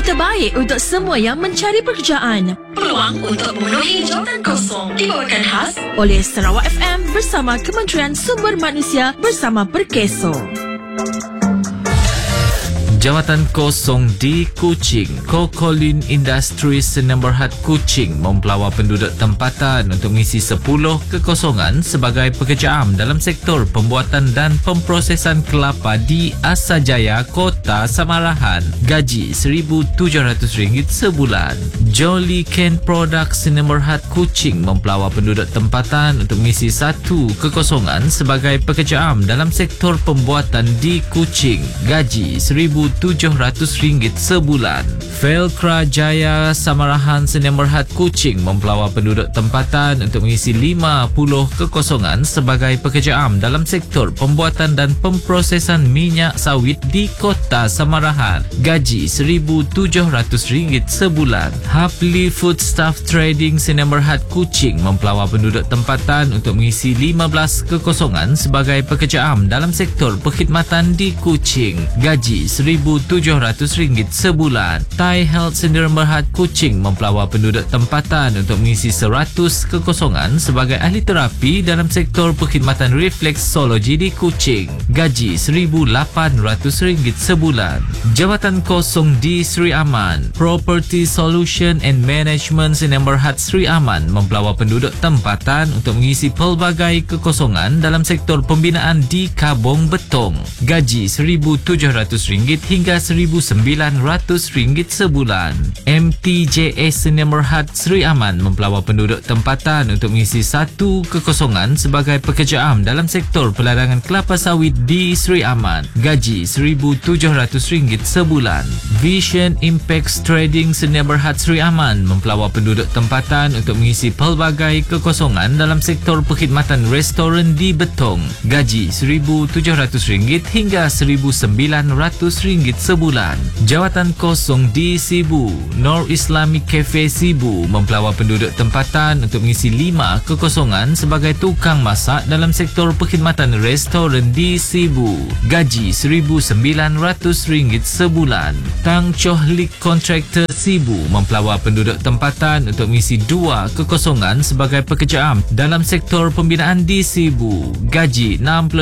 terbaik untuk semua yang mencari pekerjaan. Peluang untuk memenuhi jawatan kosong dibawakan khas Oleh Sarawak FM bersama Kementerian Sumber Manusia bersama Perkeso. Jawatan kosong di Kuching. Kokolin Industries Sdn Bhd Kuching mempelawar penduduk tempatan untuk mengisi 10 kekosongan sebagai pekerja am dalam sektor pembuatan dan pemprosesan kelapa di Asajaya, Kota Samarahan. Gaji RM1,700 sebulan. Jolly Cane Products Sdn Bhd Kuching mempelawar penduduk tempatan untuk mengisi 1 kekosongan sebagai pekerja am dalam sektor pembuatan di Kuching. Gaji RM1,700 sebulan. Velcra Jaya Samarahan Sdn Bhd Kuching mempelawar penduduk tempatan untuk mengisi 50 kekosongan sebagai pekerja am dalam sektor pembuatan dan pemprosesan minyak sawit di Kota Samarahan. Gaji RM1,700 sebulan. Hapli Foodstuff Trading Sdn Bhd Kuching mempelawar penduduk tempatan untuk mengisi 15 kekosongan sebagai pekerja am dalam sektor perkhidmatan di Kuching. Gaji RM1,700 sebulan. Thai Health Sdn Bhd Kuching mempelawar penduduk tempatan untuk mengisi 100 kekosongan sebagai ahli terapi dalam sektor perkhidmatan refleksologi di Kuching. Gaji RM1,800 sebulan. Jawatan kosong di Sri Aman. Property Solution and Management Sdn Bhd Sri Aman mempelawar penduduk tempatan untuk mengisi pelbagai kekosongan dalam sektor pembinaan di Kabong Betong. Gaji RM1,700 hingga RM1,900 sebulan. MTJS Sdn Bhd Sri Aman mempelawar penduduk tempatan untuk mengisi 1 kekosongan sebagai pekerja am dalam sektor peladangan kelapa sawit di Sri Aman. Gaji RM1,700 sebulan. Vision Impact Trading Sdn Bhd Sri Aman mempelawar penduduk tempatan untuk mengisi pelbagai kekosongan dalam sektor perkhidmatan restoran di Betong. Gaji RM1,700 hingga RM1,900 sebulan. Jawatan kosong di Sibu. Nor Islamic Cafe Sibu mempelawar penduduk tempatan untuk mengisi 5 kekosongan sebagai tukang masak dalam sektor perkhidmatan restoran di Sibu. Gaji RM1,900 sebulan. Tang Choh Lik Contractor Sibu mempelawar penduduk tempatan untuk mengisi 2 kekosongan sebagai pekerja am dalam sektor pembinaan di Sibu. Gaji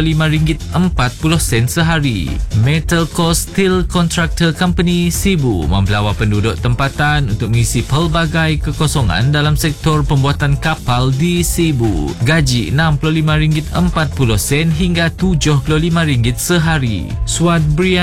RM65.40 sehari. Metal Coast Steel Contractor Company Sibu mempelawar penduduk tempatan untuk mengisi pelbagai kekosongan dalam sektor pembuatan kapal di Sibu. Gaji RM65.40 hingga RM75 sehari. Swat Brian